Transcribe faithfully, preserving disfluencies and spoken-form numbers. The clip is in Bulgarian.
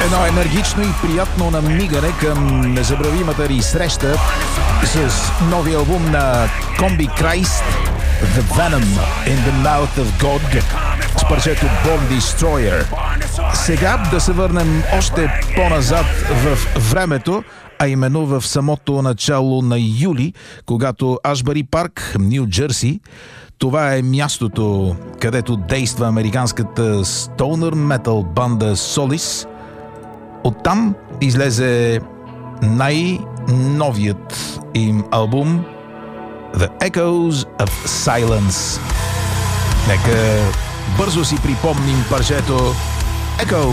Едно енергично и приятно намигане към незабравимата ни среща с новия албум на Combi Christ, The Venom in the Mouth of God, с парчето Born Destroyer. Сега да се върнем още по-назад в времето, а именно в самото начало на юли, когато Ашбъри Парк, Ню Джерси, това е мястото, където действа американската стоунър метал банда Солис. Оттам излезе най-новият им албум The Echoes of Silence. Нека бързо си припомним парчето Echoes